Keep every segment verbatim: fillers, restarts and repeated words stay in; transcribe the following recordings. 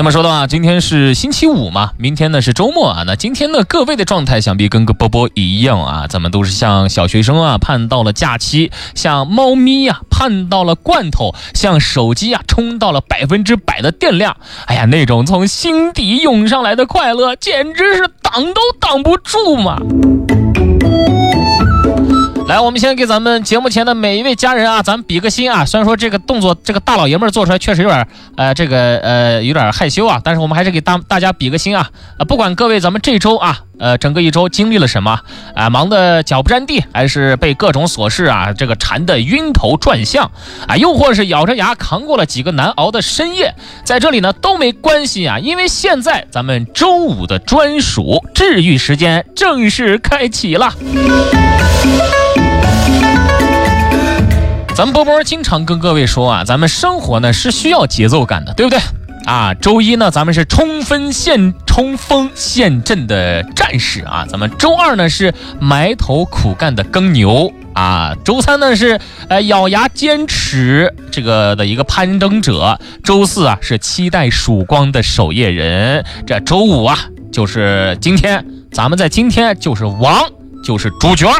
那么说到啊，今天是星期五嘛，明天呢是周末啊。那今天呢，各位的状态想必跟个波波一样啊，咱们都是像小学生啊盼到了假期，像猫咪呀、啊、盼到了罐头，像手机啊充到了百分之百的电量。哎呀，那种从心底涌上来的快乐，简直是挡都挡不住嘛。来，我们先给咱们节目前的每一位家人啊，咱们比个心啊。虽然说这个动作，这个大老爷们儿做出来确实有点，呃，这个呃有点害羞啊，但是我们还是给大大家比个心啊。呃，不管各位咱们这周啊，呃，整个一周经历了什么啊、呃，忙得脚不沾地，还是被各种琐事啊这个缠得晕头转向啊，又或是咬着牙扛过了几个难熬的深夜，在这里呢都没关系啊，因为现在咱们周五的专属治愈时间正式开启了。咱们波波经常跟各位说啊，咱们生活呢是需要节奏感的，对不对啊？周一呢，咱们是冲锋陷冲锋陷阵的战士啊，咱们周二呢是埋头苦干的耕牛啊，周三呢是呃咬牙坚持这个的一个攀登者，周四啊是期待曙光的守夜人，这周五啊就是今天，咱们在今天就是王，就是主角。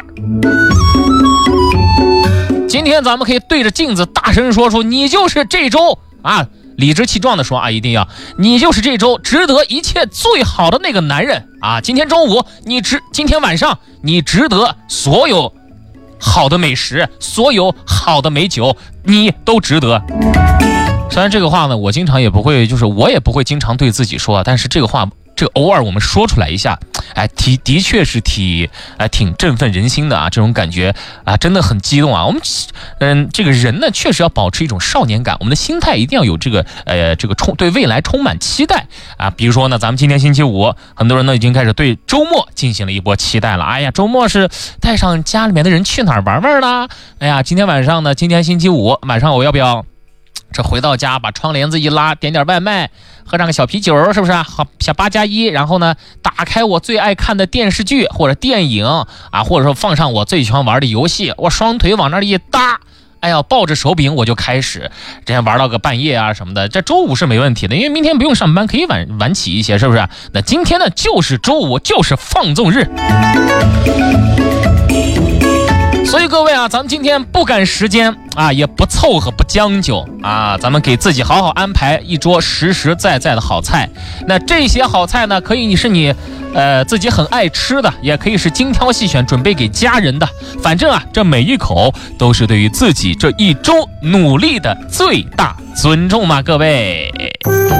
今天咱们可以对着镜子大声说出，你就是这周啊，理直气壮的说啊，一定要，你就是这周值得一切最好的那个男人啊！今天中午你值，今天晚上你值得所有好的美食，所有好的美酒，你都值得。虽然这个话呢，我经常也不会，就是我也不会经常对自己说，但是这个话。这个偶尔我们说出来一下，哎，的的确是挺哎挺振奋人心的啊，这种感觉啊，真的很激动啊。我们嗯，这个人呢，确实要保持一种少年感，我们的心态一定要有这个呃这个充对未来充满期待啊。比如说呢，咱们今天星期五，很多人呢已经开始对周末进行了一波期待了。哎呀，周末是带上家里面的人去哪儿玩玩呢？哎呀，今天晚上呢，今天星期五晚上我要不要？这回到家把窗帘子一拉，点点外卖，喝上个小啤酒，是不是啊？好，小八加一，然后呢，打开我最爱看的电视剧或者电影啊，或者说放上我最喜欢玩的游戏，我双腿往那里一搭，哎呀，抱着手柄我就开始，这样玩到个半夜啊什么的。这周五是没问题的，因为明天不用上班，可以晚晚起一些，是不是？那今天呢，就是周五，就是放纵日。所以各位啊，咱们今天不赶时间啊，也不凑合不将就啊，咱们给自己好好安排一桌实实在在的好菜。那这些好菜呢，可以是你呃自己很爱吃的，也可以是精挑细选准备给家人的。反正啊，这每一口都是对于自己这一周努力的最大尊重嘛，各位。